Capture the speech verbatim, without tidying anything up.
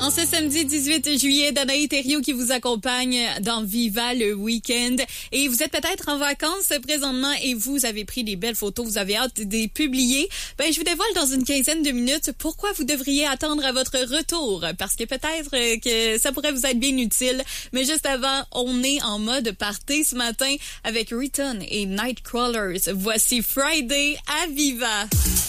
En ce samedi dix-huit juillet, Danaï Thériault qui vous accompagne dans Viva le week-end. Et vous êtes peut-être en vacances présentement et vous avez pris des belles photos, vous avez hâte de les publier. Ben, je vous dévoile dans une quinzaine de minutes pourquoi vous devriez attendre à votre retour. Parce que peut-être que ça pourrait vous être bien utile. Mais juste avant, on est en mode party ce matin avec Return et Nightcrawlers. Voici Friday à Viva.